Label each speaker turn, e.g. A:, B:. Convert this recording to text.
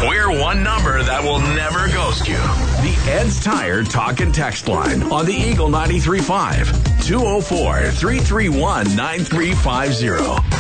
A: We're one number that will never ghost you. The Ed's Tire Talk and Text line on the Eagle 93.5. 204-331-9350.